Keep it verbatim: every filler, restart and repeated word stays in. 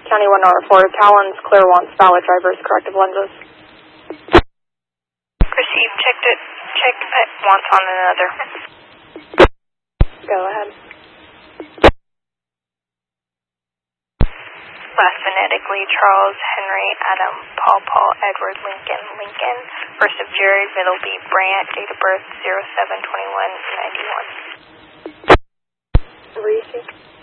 County one oh four, Talons, clear once, valid drivers, corrective lenses. Received, checked it, checked it once on another. Go ahead. Last phonetically, Charles, Henry, Adam, Paul, Paul, Edward, Lincoln, Lincoln. First of Jared, middle B, Brant, date of birth zero seven twenty-one ninety-one. Reese.